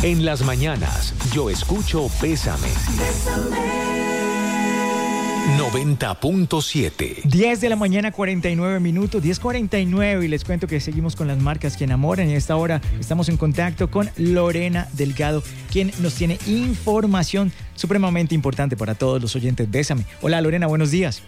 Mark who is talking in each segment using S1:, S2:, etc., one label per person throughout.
S1: En las mañanas, yo escucho Bésame. 90.7.
S2: 10 de la mañana, 49 minutos, 10:49, y les cuento que seguimos con las marcas que enamoran, y a esta hora estamos en contacto con Lorena Delgado, quien nos tiene información supremamente importante para todos los oyentes. Bésame. Hola Lorena, buenos días.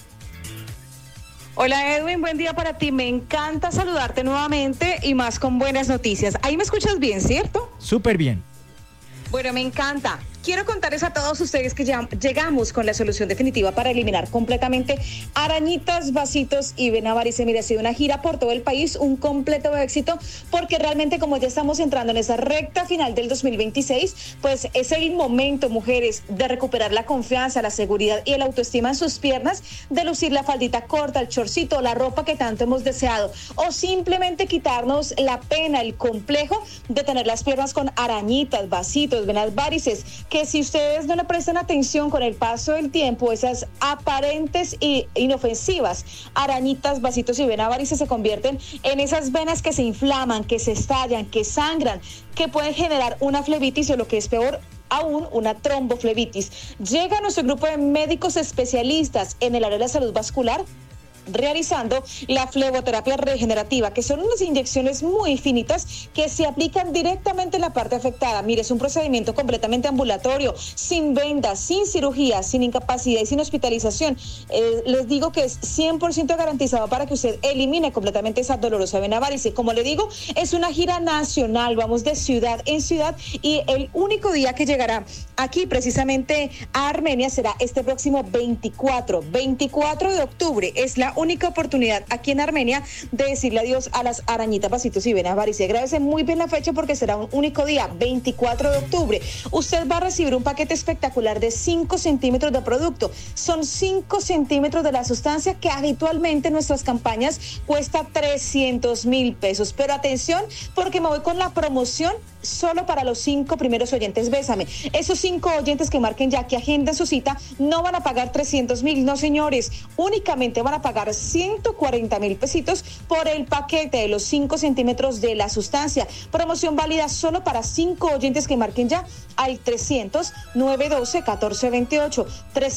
S3: Hola Edwin, buen día para ti. Me encanta saludarte nuevamente y más con buenas noticias. Ahí me escuchas bien, ¿cierto?
S2: Súper bien.
S3: Bueno, me encanta. Quiero contarles a todos ustedes que ya llegamos con la solución definitiva para eliminar completamente arañitas, vasitos y venavarices. Mira, ha sido una gira por todo el país, un completo éxito, porque realmente como ya estamos entrando en esa recta final del 2026, pues es el momento, mujeres, de recuperar la confianza, la seguridad y el autoestima en sus piernas, de lucir la faldita corta, el chorcito, la ropa que tanto hemos deseado, o simplemente quitarnos la pena, el complejo de tener las piernas con arañitas, vasitos, venavarices, que si ustedes no le prestan atención con el paso del tiempo, esas aparentes e inofensivas arañitas, vasitos y venavarices se convierten en esas venas que se inflaman, que se estallan, que sangran, que pueden generar una flebitis o, lo que es peor aún, una tromboflebitis. Llega a nuestro grupo de médicos especialistas en el área de la salud vascular, realizando la fleboterapia regenerativa, que son unas inyecciones muy finitas que se aplican directamente en la parte afectada. Mire, es un procedimiento completamente ambulatorio, sin vendas, sin cirugía, sin incapacidad y sin hospitalización. Les digo que es 100% garantizado para que usted elimine completamente esa dolorosa venavarice. Como le digo, es una gira nacional, vamos de ciudad en ciudad, y el único día que llegará aquí precisamente a Armenia será este próximo 24 de octubre. Es la única oportunidad aquí en Armenia de decirle adiós a las arañitas, vasitos y venavarices. Grábese muy bien la fecha porque será un único día, 24 de octubre. Usted va a recibir un paquete espectacular de 5 centímetros de producto. Son 5 centímetros de la sustancia que habitualmente en nuestras campañas cuesta 300,000 pesos. Pero atención, porque me voy con la promoción solo para los 5 primeros oyentes. Bésame. Esos 5 oyentes que marquen ya, que agenden su cita, no van a pagar 300,000, no señores, únicamente van a pagar 140,000 pesitos por el paquete de los 5 centímetros de la sustancia. Promoción válida solo para 5 oyentes que marquen ya al 300-912-1428,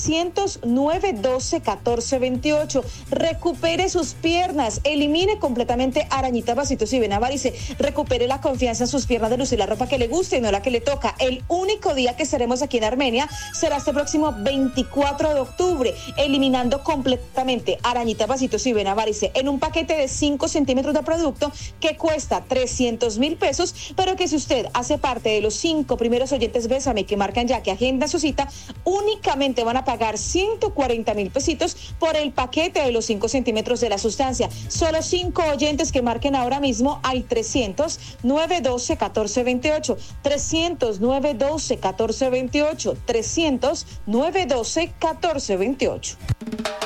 S3: 300-912-1428. Recupere sus piernas, elimine completamente arañitas, vasitos y venavarice, recupere la confianza en sus piernas de lucir la ropa que le guste y no la que le toca. El único día que estaremos aquí en Armenia será este próximo 24 de octubre, eliminando completamente arañitas, vasitos y venavarice en un paquete de 5 centímetros de producto que cuesta 300,000 pesos, pero que si usted hace parte de los 5 primeros oyentes Bésame que marcan ya, que agendan su cita, únicamente van a pagar 140,000 pesitos por el paquete de los 5 centímetros de la sustancia. Solo 5 oyentes que marquen ahora mismo al 300-912-1428, 300-912-1428, 300-912-1428.